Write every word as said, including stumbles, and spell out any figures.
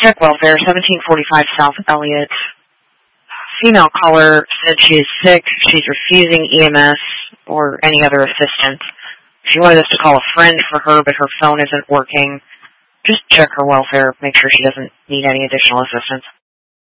Check welfare, seventeen forty-five South Elliott. Female caller said she is sick. She's refusing E M S or any other assistance. She wanted us to call a friend for her, but her phone isn't working. Just check her welfare, make sure she doesn't need any additional assistance.